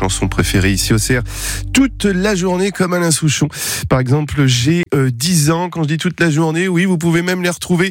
chansons préférées ici au CR toute la journée comme Alain Souchon. Par exemple, j'ai 10 ans. Quand je dis toute la journée, oui, vous pouvez même les retrouver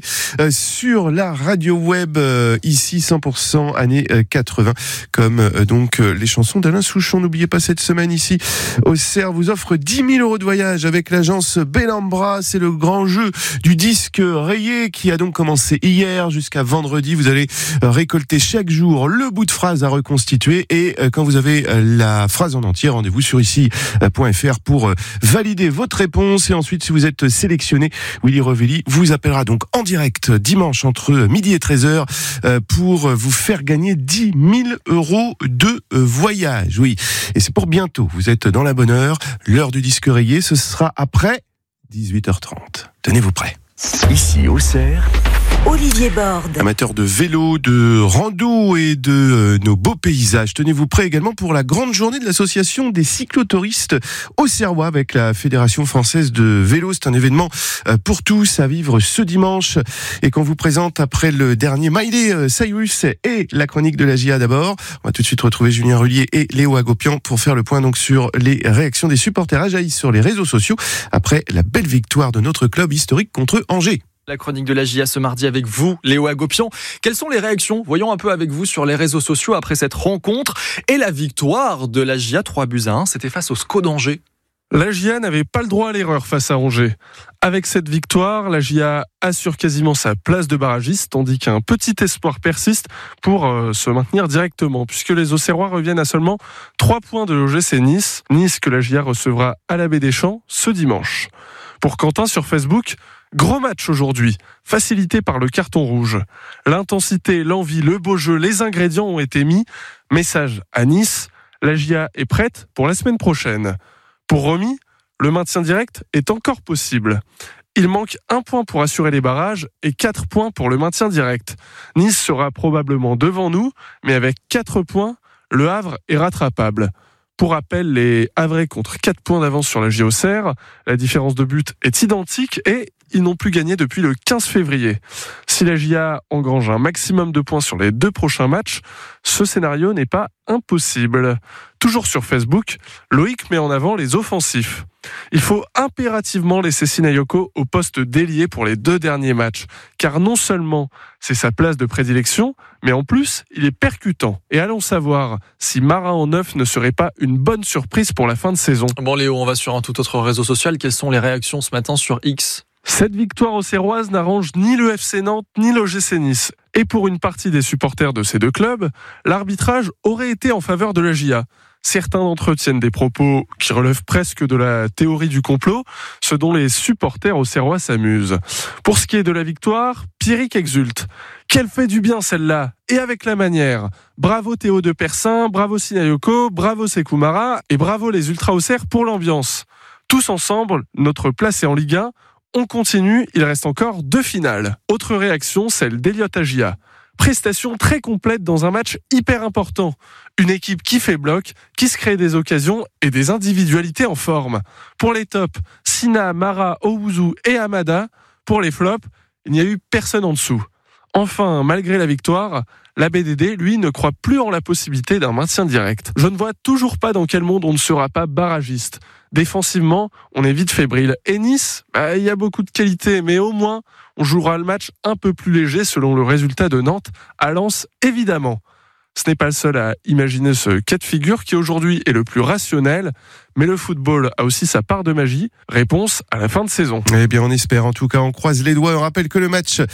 sur la radio web ici 100% années 80 comme donc les chansons d'Alain Souchon. N'oubliez pas, cette semaine ici au CR vous offre 10 000 € de voyage avec l'agence Bellambra. C'est le grand jeu du disque rayé qui a donc commencé hier jusqu'à vendredi. Vous allez récolter chaque jour le bout de phrase à reconstituer et quand vous avez la phrase en entier, rendez-vous sur ici.fr pour valider votre réponse. Et ensuite, si vous êtes sélectionné, Willy Revelli vous appellera donc en direct dimanche entre midi et 13h pour vous faire gagner 10 000 € de voyage. Oui, et c'est pour bientôt. Vous êtes dans la bonne heure. L'heure du disque rayé, ce sera après 18h30. Tenez-vous prêts. Ici au CER, Olivier Borde. Amateur de vélo, de rando et de nos beaux paysages. Tenez-vous prêts également pour la grande journée de l'association des cyclotouristes auxerrois avec la Fédération française de vélo. C'est un événement pour tous à vivre ce dimanche et qu'on vous présente après le dernier Miley Cyrus et la chronique de la GIA d'abord. On va tout de suite retrouver Julien Rullier et Léo Agopian pour faire le point donc sur les réactions des supporters ajaïs sur les réseaux sociaux après la belle victoire de notre club historique contre Angers. La chronique de la GIA ce mardi avec vous, Léo Agopian. Quelles sont les réactions ? Voyons un peu avec vous sur les réseaux sociaux après cette rencontre et la victoire de la GIA 3-1. C'était face au SCO d'Angers. La GIA n'avait pas le droit à l'erreur face à Angers. Avec cette victoire, la GIA assure quasiment sa place de barragiste, tandis qu'un petit espoir persiste pour se maintenir directement, puisque les Auxerrois reviennent à seulement 3 points de l'OGC Nice. Nice que la GIA recevra à la Baie des Champs ce dimanche. Pour Quentin sur Facebook, gros match aujourd'hui, facilité par le carton rouge. L'intensité, l'envie, le beau jeu, les ingrédients ont été mis. Message à Nice, la GIA est prête pour la semaine prochaine. Pour Romy, le maintien direct est encore possible. Il manque 1 point pour assurer les barrages et 4 points pour le maintien direct. Nice sera probablement devant nous, mais avec 4 points, le Havre est rattrapable. Pour rappel, les Havrais contre 4 points d'avance sur la GIA Auxerre. La différence de but est identique et ils n'ont plus gagné depuis le 15 février. Si la GIA engrange un maximum de points sur les 2 prochains matchs, ce scénario n'est pas impossible. Toujours sur Facebook, Loïc met en avant les offensifs. Il faut impérativement laisser Sinayoko au poste d'ailier pour les 2 derniers matchs, car non seulement c'est sa place de prédilection, mais en plus, il est percutant. Et allons savoir si Marin en neuf ne serait pas une bonne surprise pour la fin de saison. Bon Léo, on va sur un tout autre réseau social. Quelles sont les réactions ce matin sur X ? Cette victoire auxerroise n'arrange ni le FC Nantes ni l'OGC Nice. Et pour une partie des supporters de ces 2 clubs, l'arbitrage aurait été en faveur de la GIA. Certains d'entre eux tiennent des propos qui relèvent presque de la théorie du complot, ce dont les supporters auxerrois s'amusent. Pour ce qui est de la victoire, Pierrick exulte. Qu'elle fait du bien celle-là, et avec la manière. Bravo Théo de Persin, bravo Sinayoko, bravo Sekou Mara, et bravo les Ultra Auxerre pour l'ambiance. Tous ensemble, notre place est en Ligue 1. On continue, il reste encore 2 finales. Autre réaction, celle d'Eliott Agia. Prestation très complète dans un match hyper important. Une équipe qui fait bloc, qui se crée des occasions et des individualités en forme. Pour les tops, Sina, Mara, Owuzu et Amada. Pour les flops, il n'y a eu personne en dessous. Enfin, malgré la victoire, la BDD, lui, ne croit plus en la possibilité d'un maintien direct. Je ne vois toujours pas dans quel monde on ne sera pas barragiste. Défensivement, on est vite fébrile. Et Nice, il y a beaucoup de qualité, mais au moins, on jouera le match un peu plus léger selon le résultat de Nantes à Lens, évidemment. Ce n'est pas le seul à imaginer ce cas de figure qui aujourd'hui est le plus rationnel, mais le football a aussi sa part de magie. Réponse à la fin de saison. Eh bien, on espère. En tout cas, on croise les doigts. On rappelle que le match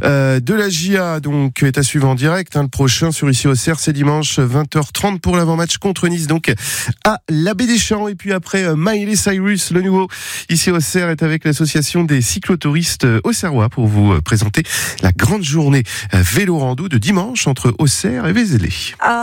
de la GIA donc est à suivre en direct. Le prochain sur ici au CER, c'est dimanche 20h30 pour l'avant-match contre Nice, donc à la Baie des Champs. Et puis après, Miley Cyrus, le nouveau ici au CER, est avec l'association des cyclotouristes auxerrois pour vous présenter la grande journée vélo-rando de dimanche entre Auxerre et Vézelay.